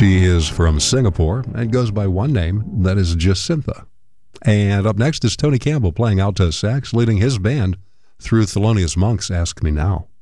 She is from Singapore and goes by one name, that is Jacintha. And up next is Tony Campbell playing alto sax, leading his band through Thelonious Monk's Ask Me Now.